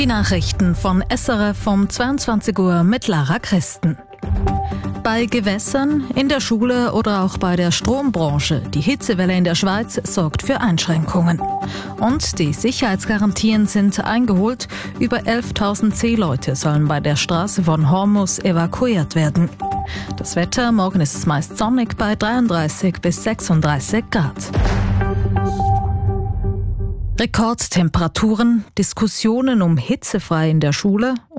Die Nachrichten von SRF um 22 Uhr mit Lara Christen. Bei Gewässern, in der Schule oder auch bei der Strombranche. Die Hitzewelle in der Schweiz sorgt für Einschränkungen. Und die Sicherheitsgarantien sind eingeholt. Über 11.000 Seeleute sollen bei der Straße von Hormuz evakuiert werden. Das Wetter, morgen ist es meist sonnig bei 33 bis 36 Grad. Rekordtemperaturen, Diskussionen um hitzefrei in der Schule